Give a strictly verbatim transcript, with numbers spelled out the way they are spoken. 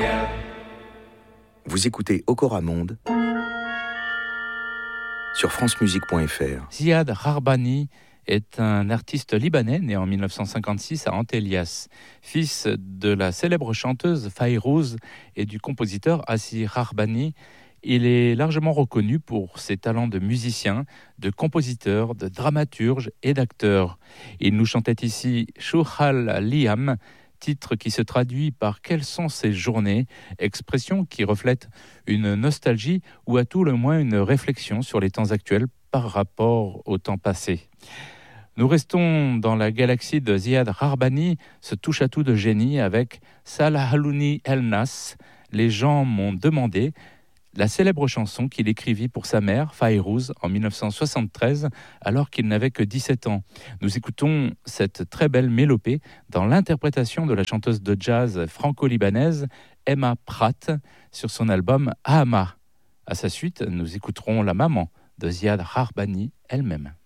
Vous écoutez Okora Monde sur francemusique point f r. Ziad Harbani est un artiste libanais né en dix-neuf cent cinquante-six à Antelias, fils de la célèbre chanteuse Fayrouz et du compositeur Assi Harbani. Il est largement reconnu pour ses talents de musicien, de compositeur, de dramaturge et d'acteur. Il nous chantait ici Shuhal Liam, titre qui se traduit par « Quelles sont ces journées ?», expression qui reflète une nostalgie ou à tout le moins une réflexion sur les temps actuels par rapport au temps passé. Nous restons dans la galaxie de Ziad Harbani, ce touche-à-tout de génie avec Salahalouni El Nas, Les gens m'ont demandé, la célèbre chanson qu'il écrivit pour sa mère, Fayrouz, en dix-neuf cent soixante-treize, alors qu'il n'avait que dix-sept ans. Nous écoutons cette très belle mélopée dans l'interprétation de la chanteuse de jazz franco-libanaise Emma Pratt sur son album Ahama. À sa suite, nous écouterons la maman de Ziad Harbani elle-même.